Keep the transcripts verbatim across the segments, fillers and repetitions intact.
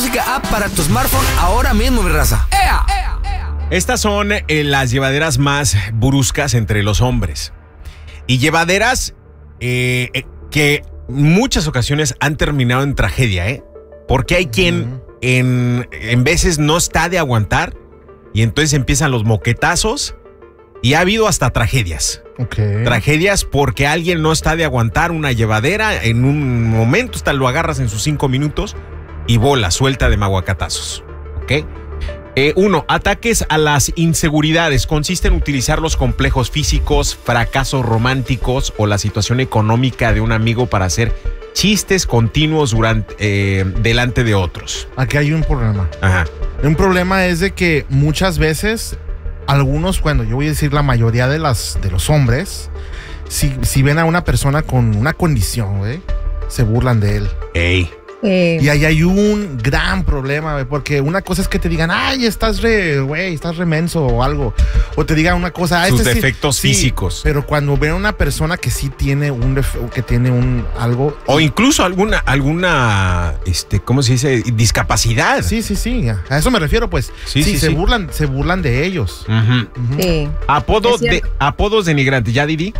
música app para tu smartphone ahora mismo, mi raza. ¡Ea! Estas son eh, las llevaderas más bruscas entre los hombres. Y llevaderas eh, eh, que muchas ocasiones han terminado en tragedia, ¿eh? Porque hay quien en, en veces no está de aguantar y entonces empiezan los moquetazos y ha habido hasta tragedias. Okay. Tragedias porque alguien no está de aguantar una llevadera en un momento, hasta lo agarras en sus cinco minutos y bola, suelta de maguacatazos. ¿Ok? Eh, uno, ataques a las inseguridades. Consiste en utilizar los complejos físicos, fracasos románticos o la situación económica de un amigo para hacer chistes continuos durante, eh, delante de otros. Aquí hay un problema. Ajá. Un problema es de que muchas veces algunos, bueno, yo voy a decir la mayoría de, las, de los hombres, si, si ven a una persona con una condición, güey, se burlan de él. Ey. Eh, Y ahí hay un gran problema, güey, porque una cosa es que te digan, ay, estás re, güey, estás remenso o algo. O te digan una cosa, ah, Sus este sí- defectos sí, físicos. Pero cuando ven a una persona que sí tiene un def- que tiene un algo. O incluso alguna, alguna, este, ¿cómo se dice? Discapacidad. Sí, sí, sí. A eso me refiero, pues. Sí, Sí, sí, se sí. burlan, se burlan de ellos. Ujú. Ujú. sí. Apodo Es de, cierto. apodos denigrantes. ¿Ya, Didi?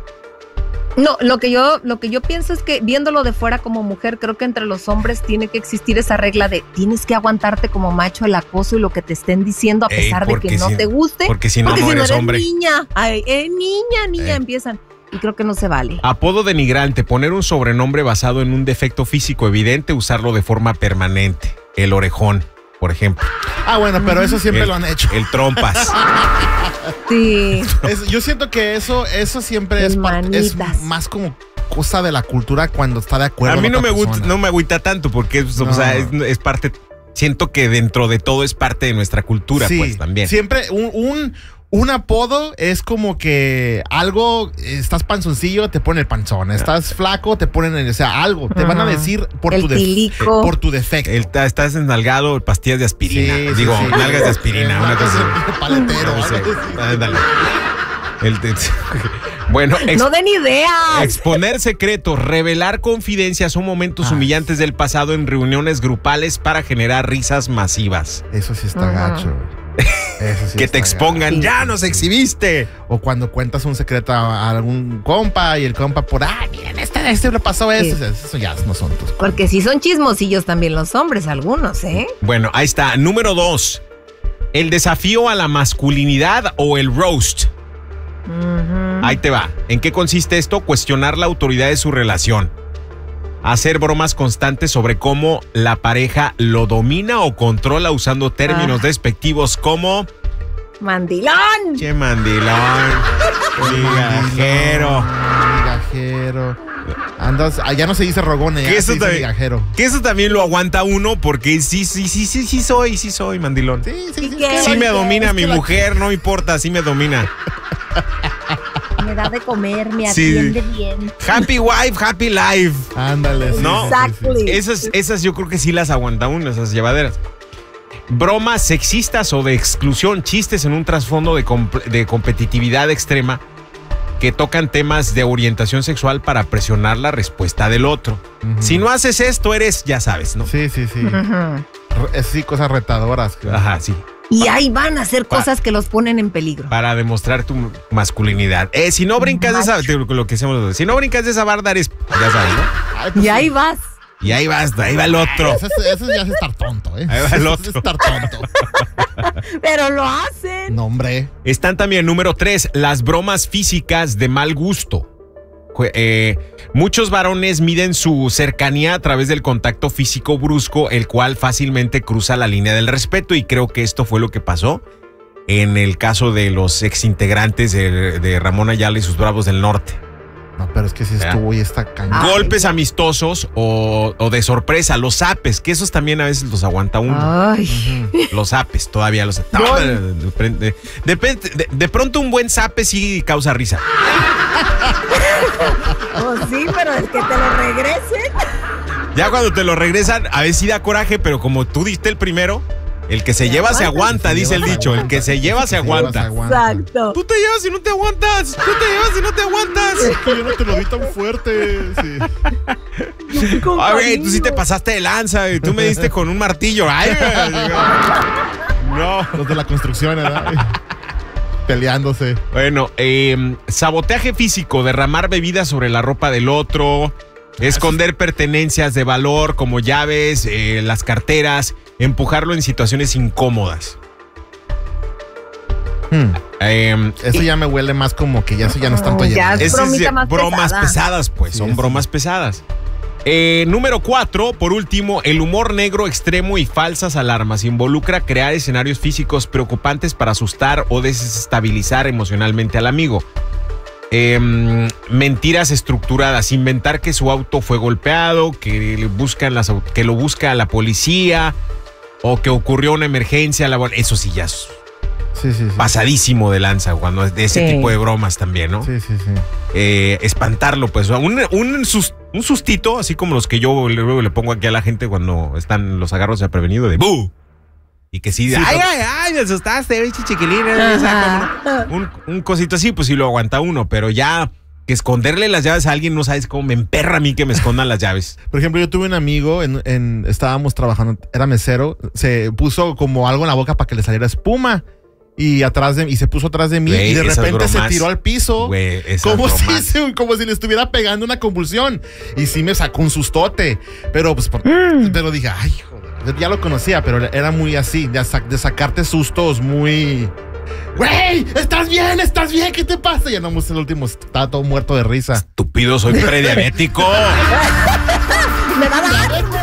No, lo que yo, lo que yo pienso es que viéndolo de fuera como mujer, creo que entre los hombres tiene que existir esa regla de tienes que aguantarte como macho el acoso y lo que te estén diciendo a Ey, pesar de porque que no si- te guste. porque si no, Porque no si no eres eres hombre. niña, ay, eh, niña, niña, Eh. empiezan. Y creo que no se vale. Apodo denigrante. Poner un sobrenombre basado en un defecto físico evidente, usarlo de forma permanente. El orejón, por ejemplo. Ah, bueno, pero eso siempre El- lo han hecho. El trompas. Sí. Es- yo siento que eso, eso siempre es, El par- es manitas. más como cosa de la cultura cuando está de acuerdo. A mí la no otra me, gusta, persona. no me agüita tanto porque es, o No. sea, es, es parte. Siento que dentro de todo es parte de nuestra cultura, Sí, pues también. Siempre un, un, un apodo es como que algo, estás panzoncillo, te ponen el panzón. Estás flaco, te ponen el, o sea, algo. Te van a Ajá. decir por, El tu, def- tilico. por tu defecto. El- estás enalgado, pastillas de aspirina. Sí, sí, Digo, sí. nalgas de aspirina, Eh, una cosa así. paletero, No sé. algo así. Ándale. El- bueno, ex- No den ideas. exponer secretos, revelar confidencias son momentos Ah. humillantes del pasado en reuniones grupales para generar risas masivas. Eso sí está Ajá. gacho. Eso sí Que está te expongan, Sí. ya nos exhibiste. O cuando cuentas un secreto a algún compa y el compa por, ah, miren, este, este le pasó eso. Sí. Eso ya no son tus. Porque sí son chismosillos también los hombres, algunos, ¿eh? Bueno, ahí está. Número dos. El desafío a la masculinidad o el roast. Ujú. Ahí te va. ¿En qué consiste esto? Cuestionar la autoridad de su relación. Hacer bromas constantes sobre cómo la pareja lo domina o controla usando términos Ah. despectivos como Mandilón. che mandilón, migajero. Migajero. Andas, ah, ya no se dice rogone, Que ya eso se dice también- migajero. Que eso también lo aguanta uno porque sí, sí, sí, sí, sí soy, sí soy mandilón. Sí, sí, ¿Y sí. qué? es Sí que me la- domina es mi que la- mujer, no me importa, sí me domina. Me da de comer, me Sí. atiende bien. Happy wife, happy life. Ándale. sí, No. sí, sí, sí. Exactly. Esas, esas yo creo que sí las aguanta uno, esas llevaderas. Bromas sexistas o de exclusión, chistes en un trasfondo de, comp- de competitividad extrema que tocan temas de orientación sexual para presionar la respuesta del otro. Ujú. Si no haces esto, eres, ya sabes, ¿no? Sí, sí, sí. Ujú. Re- es sí, cosas retadoras. que- Ajá, sí. Y ahí van a hacer Pa- cosas que los ponen en peligro. Para demostrar tu masculinidad. Eh, si no brincas de esa, Macho. de lo que hacemos, si no brincas de esa barda, eres, ya sabes, ¿no? Ay, pues Y ahí sí. vas. Y ahí vas, ahí va el otro. Eso, es- eso ya es estar tonto, ¿eh? Ahí va el Eso otro. es estar tonto. Pero lo hacen. No, hombre. Están también, número tres, las bromas físicas de mal gusto. Jue- eh, muchos varones miden su cercanía a través del contacto físico brusco, el cual fácilmente cruza la línea del respeto, y creo que esto fue lo que pasó en el caso de los exintegrantes de, de Ramón Ayala y sus Bravos del Norte. No, pero es que si Ya. estuvo y está cañón. Ay. Golpes amistosos o, o de sorpresa, los zapes, que esos también a veces los aguanta uno. Ay. Ujú. Los zapes, todavía los... No, No. de, de- de- de- de pronto un buen zape sí causa risa. Pues sí, pero es que te lo regresen. Ya cuando te lo regresan, a veces sí da coraje, pero como tú diste el primero, El que se lleva se aguanta, dice el dicho. El que se lleva se aguanta. Exacto. Tú te llevas y no te aguantas. Tú te llevas y no te aguantas. Es que yo no te lo vi tan fuerte. Sí. A ver, tú sí te pasaste de lanza y tú me diste con un martillo. Ay, no. Los de la construcción, ¿verdad? Peleándose. Bueno, eh, sabotaje físico, derramar bebidas sobre la ropa del otro, esconder pertenencias de valor como llaves, eh, las carteras, empujarlo en situaciones incómodas. Hmm. Eh, Eso ya me huele más como que ya eso ya no es tanto Ya llevar. es bromita es, más bromas pesada. pesadas, pues, Sí, son sí. bromas pesadas. Eh, número cuatro, por último, el humor negro extremo y falsas alarmas. Involucra crear escenarios físicos preocupantes para asustar o desestabilizar emocionalmente al amigo. Eh, mentiras estructuradas, inventar que su auto fue golpeado, que, le buscan las, au- que lo busca la policía o que ocurrió una emergencia. labor- Eso sí ya es Sí, sí, sí. pasadísimo de lanza cuando es de ese Sí. tipo de bromas también, ¿no? Sí, sí, sí. Eh, espantarlo, pues. Un, un, sus- un sustito, así como los que yo luego le pongo aquí a la gente cuando están los agarros de prevenido de ¡bu! Y que sí, Sí, ¡ay, pero- ay, ay! Me asustaste, bicho chiquilina. Ajá. Un, un cosito así, pues sí lo aguanta uno, pero ya que esconderle las llaves a alguien, no sabes cómo me emperra a mí que me escondan las llaves. Por ejemplo, yo tuve un amigo, en, en- estábamos trabajando, era mesero, se puso como algo en la boca para que le saliera espuma y atrás de y se puso atrás de mí Güey, y de esas repente se bromas, tiró al piso Güey, esas como si, bromas. se- como si le estuviera pegando una convulsión y sí me sacó un sustote, pero pues por- Mm. pero dije, ay, joder, ya lo conocía, pero era muy así, de, sac- de sacarte sustos muy... ¡Güey! ¿Estás bien? ¿Estás bien? ¿Qué te pasa? Ya no, el último estaba todo muerto de risa. Estúpido, soy prediabético. Me va a dar.